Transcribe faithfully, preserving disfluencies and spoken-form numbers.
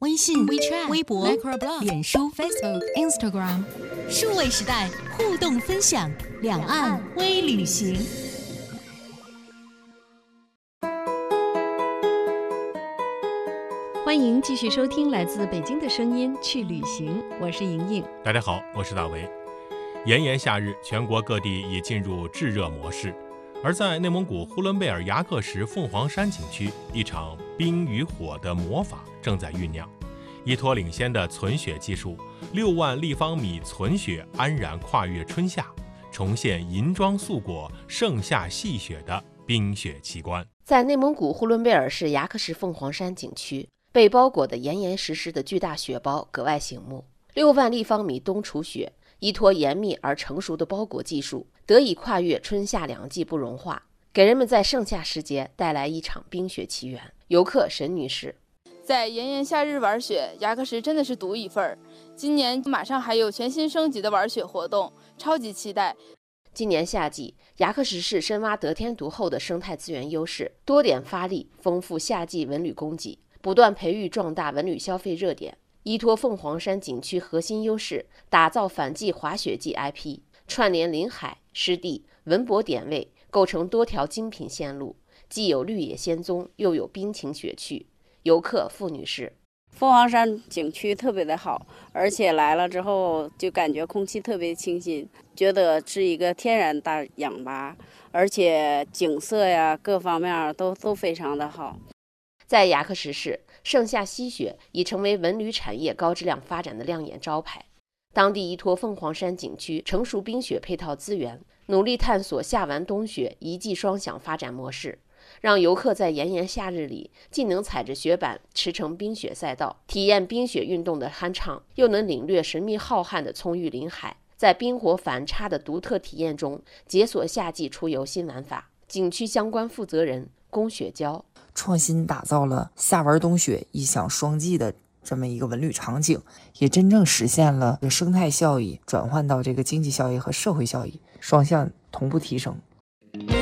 微信、 WeChat、 微博、 Microblog、 脸书、 Facebook、Instagram， 数位时代互动分享，两岸微旅行。 欢迎继续收听来自北京的声音去旅行，我是莹莹。 大家好，我是大为。炎炎夏日，全国各地已进入炙热模式，而在内蒙古呼伦贝尔牙克什凤凰山景区，一场冰与火的魔法正在酝酿。依托领先的存雪技术，六万立方米存雪安然跨越春夏，重现银装素裹、盛夏细雪的冰雪奇观。 在内蒙古呼伦贝尔市牙克什凤凰山景区，被包裹得严严实实的巨大雪包格外醒目。六万立方米冬储雪，依托严密而成熟的包裹技术，得以跨越春夏两季不融化，给人们在盛夏时节带来一场冰雪奇缘。游客沈女士， 在炎炎夏日玩雪，牙克石真的是独一份儿。今年马上还有全新升级的玩雪活动，超级期待。 今年夏季，牙克石市深挖得天独厚的生态资源优势，多点发力，丰富夏季文旅供给，不断培育壮大文旅消费热点。依托凤凰山景区核心优势，打造反季滑雪季 I P， 串联临海、湿地、文博点位，构成多条精品线路，既有绿野仙踪，又有冰情雪趣。游客付女士， 凤凰山景区特别的好，而且来了之后就感觉空气特别清新，觉得是一个天然大氧吧，而且景色呀各方面都都非常的好。 在牙克石市，盛夏吸雪已成为文旅产业高质量发展的亮眼招牌。当地依托凤凰山景区成熟冰雪配套资源，努力探索夏完冬雪一季双享发展模式，让游客在炎炎夏日里既能踩着雪板驰骋冰雪赛道，体验冰雪运动的酣畅，又能领略神秘浩瀚的葱郁林海，在冰火反差的独特体验中解锁夏季出游新玩法。景区相关负责人龚雪娇， 创新打造了夏玩冬雪一享双季的这么一个文旅场景，也真正实现了生态效益转换到这个经济效益和社会效益双向同步提升。